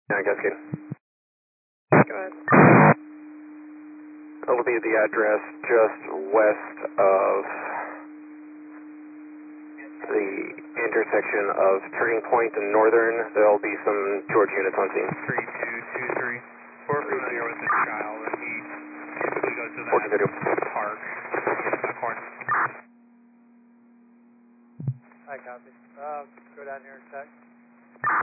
Yeah, Cascade. Go ahead. It'll be the address just west of the intersection of Turning Point and Northern. There'll be some George units on scene. 3223. We're familiar with this child, and he typically goes to that park in Buckhorn. I copy. Go down here and check.